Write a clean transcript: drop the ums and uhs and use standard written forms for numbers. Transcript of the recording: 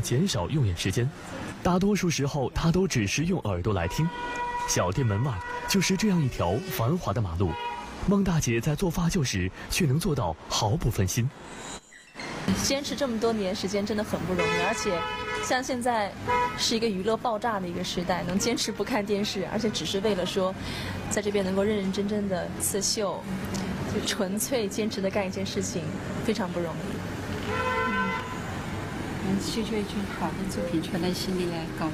减少用眼时间。大多数时候，她都只是用耳朵来听。小店门外就是这样一条繁华的马路，孟大姐在做发臼时却能做到毫不分心。 坚持这么多年时间真的很不容易，而且像现在是一个娱乐爆炸的一个时代，能坚持不看电视，而且只是为了说在这边能够认认真真的刺绣，就纯粹坚持的干一件事情，非常不容易。 绣出一件好的作品出来，心里也高